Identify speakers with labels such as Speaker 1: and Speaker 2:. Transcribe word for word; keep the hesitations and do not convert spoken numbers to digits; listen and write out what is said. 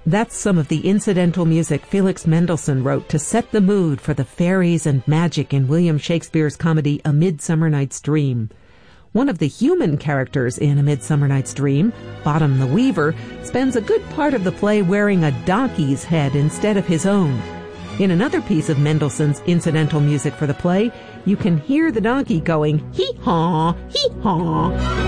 Speaker 1: That's some of the incidental music Felix Mendelssohn wrote to set the mood for the fairies and magic in William Shakespeare's comedy A Midsummer Night's Dream. One of the human characters in A Midsummer Night's Dream, Bottom the Weaver, spends a good part of the play wearing a donkey's head instead of his own. In another piece of Mendelssohn's incidental music for the play, you can hear the donkey going, hee-haw, hee-haw.